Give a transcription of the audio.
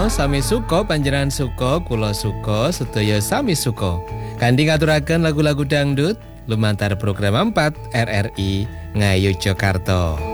Rama sami suka panjenengan suka kula suka sedaya sami suka. Kanthi ngaturaken lagu-lagu dangdut lumantar program 4 RRI Ngayogyakarta.